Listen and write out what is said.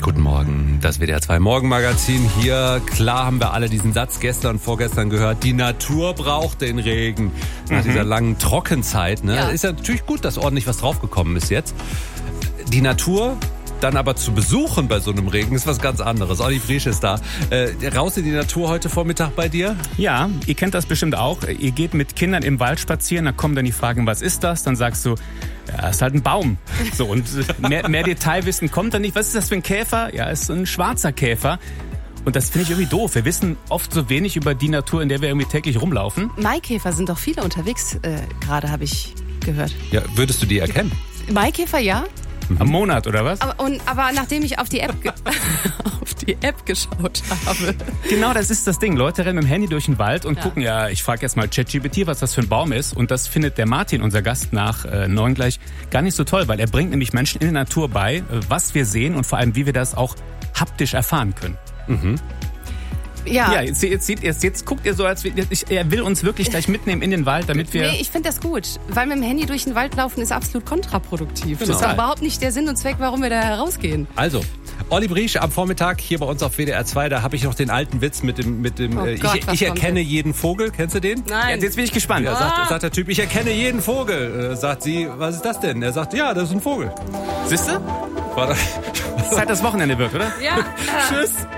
Guten Morgen, das WDR 2 Morgenmagazin hier. Klar haben wir alle diesen Satz gestern und vorgestern gehört, die Natur braucht den Regen. Nach dieser langen Trockenzeit. Ne? Ja. Ist ja natürlich gut, dass ordentlich was draufgekommen ist jetzt. Die Natur dann aber zu besuchen bei so einem Regen ist was ganz anderes. Olli Briesch ist da. Raus in die Natur heute Vormittag bei dir? Ja, ihr kennt das bestimmt auch. Ihr geht mit Kindern im Wald spazieren, dann kommen dann die Fragen, was ist das? Dann sagst du, ja, ist halt ein Baum. So, und mehr Detailwissen kommt dann nicht. Was ist das für ein Käfer? Ja, ist ein schwarzer Käfer. Und das finde ich irgendwie doof. Wir wissen oft so wenig über die Natur, in der wir irgendwie täglich rumlaufen. Maikäfer sind doch viele unterwegs, gerade habe ich gehört. Ja, würdest du die erkennen? Maikäfer, ja. Am Monat, oder was? Aber nachdem ich auf die App geschaut habe. Genau, das ist das Ding. Leute rennen mit dem Handy durch den Wald und gucken, ich frage jetzt mal ChatGPT, was das für ein Baum ist. Und das findet der Martin, unser Gast, nach 9 gleich gar nicht so toll, weil er bringt nämlich Menschen in der Natur bei, was wir sehen und vor allem, wie wir das auch haptisch erfahren können. Mhm. Ja, Jetzt guckt ihr so, als er will uns wirklich gleich mitnehmen in den Wald, damit wir... Nee, ich finde das gut, weil mit dem Handy durch den Wald laufen ist absolut kontraproduktiv. Genau. Das ist überhaupt nicht der Sinn und Zweck, warum wir da herausgehen. Also, Olli Briesch am Vormittag hier bei uns auf WDR 2, da habe ich noch den alten Witz mit dem Oh Gott, was ich erkenne kommt jeden Vogel, kennst du den? Nein. Jetzt bin ich gespannt. Ja, sagt der Typ, ich erkenne jeden Vogel. Sagt sie, was ist das denn? Er sagt, ja, das ist ein Vogel. Siehst du? War das? Zeit, das Wochenende wird, oder? Ja. Tschüss.